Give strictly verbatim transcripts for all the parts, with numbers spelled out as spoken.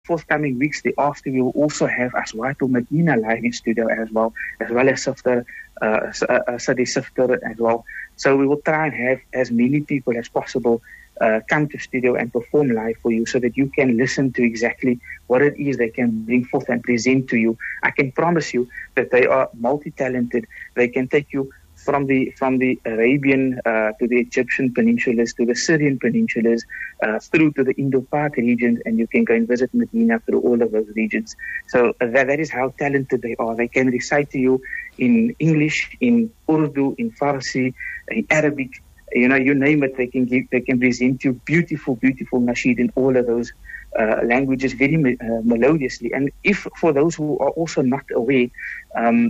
forthcoming weeks thereafter, we will also have Aswato Medina live in studio as well, as well as Sifter, uh, uh, Sadi Sifter as well. So we will try and have as many people as possible uh, come to studio and perform live for you so that you can listen to exactly what it is they can bring forth and present to you. I can promise you that they are multi-talented. They can take you from the from the Arabian uh, to the Egyptian peninsulas, to the Syrian peninsulas, uh, through to the Indo-Pak regions, and you can go and visit Medina through all of those regions. So uh, that, that is how talented they are. They can recite to you in English, in Urdu, in Farsi, in Arabic, you know, you name it, they can give, they can present you beautiful, beautiful nasheed in all of those uh, languages very me- uh, melodiously. And if for those who are also not aware, um,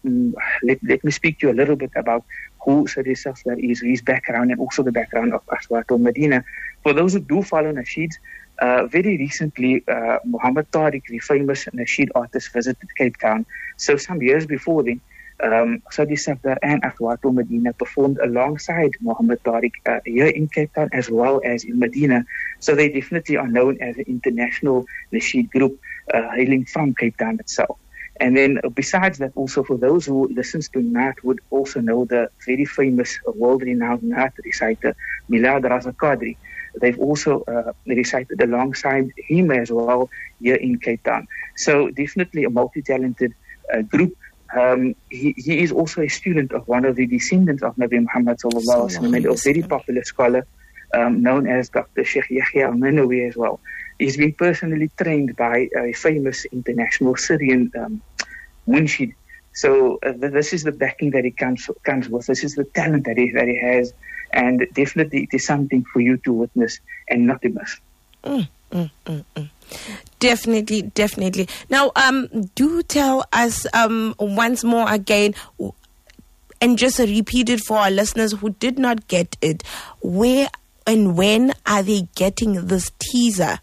Let, let me speak to you a little bit about who Sadi Safdar is, his background, and also the background of Aswato Medina. For those who do follow nasheeds, uh, very recently, uh, Muhammad Tariq, the famous nasheed artist, visited Cape Town. So some years before then, um, Sadi Safdar and Aswato Medina performed alongside Muhammad Tariq uh, here in Cape Town as well as in Medina. So they definitely are known as an international nasheed group uh, hailing from Cape Town itself. And then uh, besides that, also for those who listens to Naat would also know the very famous uh, world-renowned Naat reciter, Milad Raza Qadri. They've also uh, recited alongside him as well here in Cape Town. So definitely a multi-talented uh, group. Um, he, he is also a student of one of the descendants of Nabi Muhammad sallallahu alaihi wasallam, a very popular scholar um, known as Doctor Sheikh Yahya Al-Manawi as well. He's been personally trained by a famous international Syrian um, munshid. So uh, this is the backing that he comes comes with. This is the talent that he, that he has. And definitely it is something for you to witness and not to miss. Mm, mm, mm, mm. Definitely, definitely. Now, um, do tell us um, once more again, and just repeat it for our listeners who did not get it, where and when are they getting this teaser?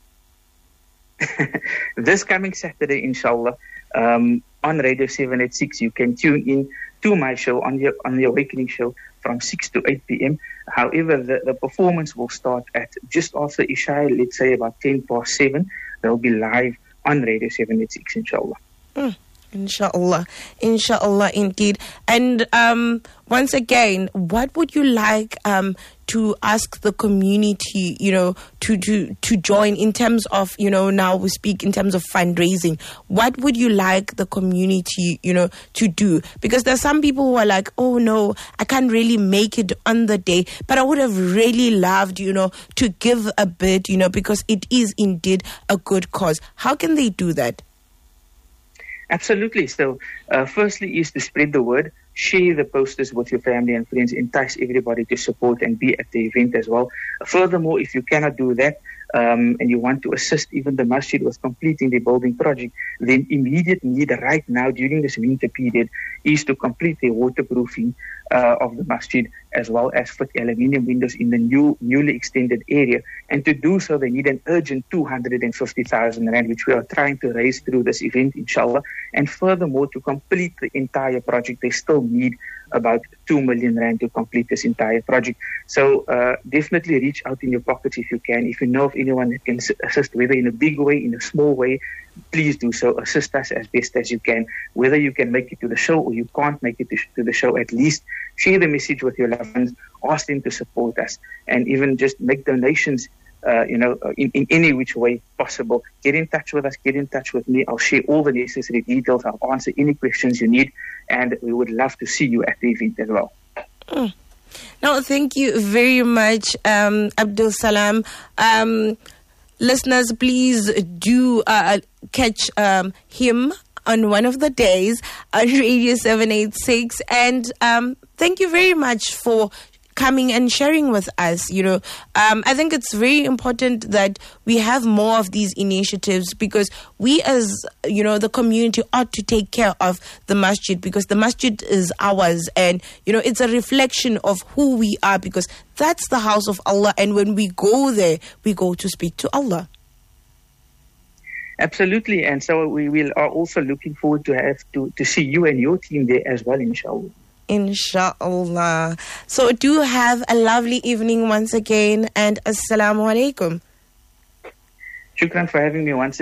This coming Saturday, inshallah, um, on Radio seven eighty-six, you can tune in to my show on the on the Awakening Show from six to eight p.m. However, the, the performance will start at just after Isha, let's say about ten past seven. They'll be live on Radio seven eighty-six, inshallah. Mm. Inshallah, inshallah, indeed. And um, once again, what would you like um, to ask the community, you know, to, to to join in terms of, you know, now we speak in terms of fundraising. What would you like the community, you know, to do? Because there's some people who are like, oh no, I can't really make it on the day, but I would have really loved, you know, to give a bit, you know, because it is indeed a good cause. How can they do that? Absolutely. So, uh, firstly is to spread the word, share the posters with your family and friends, entice everybody to support and be at the event as well. Furthermore, if you cannot do that, um, and you want to assist even the masjid with completing the building project, then immediate need right now during this winter period is to complete the waterproofing uh, of the masjid, as well as fit aluminium windows in the new, newly extended area. And to do so, they need an urgent two hundred fifty thousand rand, which we are trying to raise through this event, inshallah. And furthermore, to complete the entire project, they still need about two million rand to complete this entire project. So uh, definitely reach out in your pockets if you can. If you know of anyone that can assist, whether in a big way, in a small way, please do so. Assist us as best as you can. Whether you can make it to the show or you can't make it to the show, at least share the message with your loved ones. Ask them to support us, and even just make donations, uh, you know, in, in any which way possible. Get in touch with us. Get in touch with me. I'll share all the necessary details. I'll answer any questions you need, and we would love to see you at the event as well. Mm. No, thank you very much, um, Abdul Salam. Um, listeners, please do uh, catch um, him on one of the days on Radio seven eighty-six. And um, thank you very much for coming and sharing with us. You know, um, I think it's very important that we have more of these initiatives, because we as, you know, the community ought to take care of the masjid, because the masjid is ours, and, you know, it's a reflection of who we are, because that's the house of Allah, and when we go there, we go to speak to Allah. Absolutely, and so we will are also looking forward to have to, to see you and your team there as well, inshallah. Inshallah. So do have a lovely evening once again, and assalamu alaikum. Shukran for having me once again.